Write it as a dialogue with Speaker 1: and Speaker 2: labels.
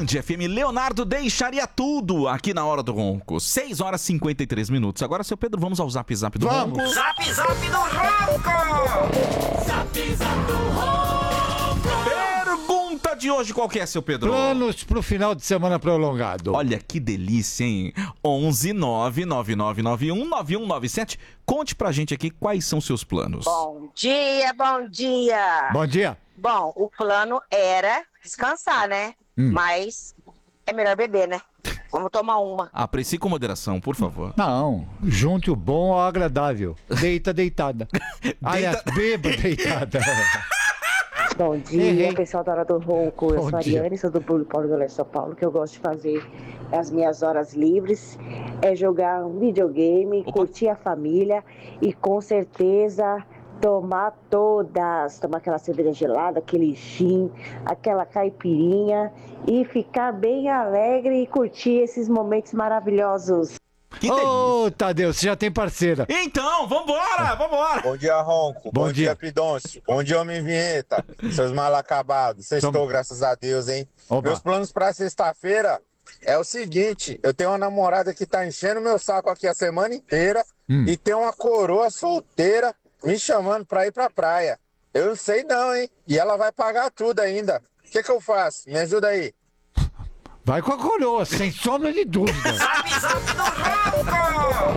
Speaker 1: Band FM. Leonardo deixaria tudo aqui na Hora do Ronco. 6 horas e 53 minutos. Agora, seu Pedro, vamos ao Zap Zap do Ronco.
Speaker 2: Zap Zap do Ronco! Zap Zap do Ronco!
Speaker 1: Pergunta de hoje, qual que é, seu Pedro?
Speaker 3: Planos pro final de semana prolongado.
Speaker 1: Olha que delícia, hein? 11 99991 9197. Conte pra gente aqui quais são seus planos.
Speaker 4: Bom dia, bom dia.
Speaker 3: Bom dia.
Speaker 4: Bom, o plano era descansar, né? Mas é melhor beber, né? Vamos tomar uma.
Speaker 1: Aprecie com moderação, por favor.
Speaker 3: Não, junte o bom ao agradável. Deita deitada. Aliás, beba deitada.
Speaker 5: Bom dia, pessoal da Hora do Ronco. Eu
Speaker 3: Bom
Speaker 5: sou a
Speaker 3: dia.
Speaker 5: Ariane, sou do Polo do Leste São Paulo. O que eu gosto de fazer nas minhas horas livres é jogar um videogame, curtir a família e com certeza tomar aquela cerveja gelada, aquele gin, aquela caipirinha e ficar bem alegre e curtir esses momentos maravilhosos.
Speaker 1: Que delícia.
Speaker 3: Ô, Tadeu, você já tem parceira.
Speaker 1: Então, vambora!
Speaker 6: Bom dia, Ronco.
Speaker 3: Bom dia.
Speaker 6: Pidoncio. Bom dia, Homem Vinheta. Seus mal acabados. Sextou, graças a Deus, hein?
Speaker 3: Opa.
Speaker 6: Meus planos pra sexta-feira é o seguinte: eu tenho uma namorada que tá enchendo meu saco aqui a semana inteira e tem uma coroa solteira me chamando pra ir pra praia. Eu não sei não, hein? E ela vai pagar tudo ainda. O que eu faço? Me ajuda aí.
Speaker 3: Vai com a coroa, sem sombra de dúvida.
Speaker 2: Zap Zap do Ronco!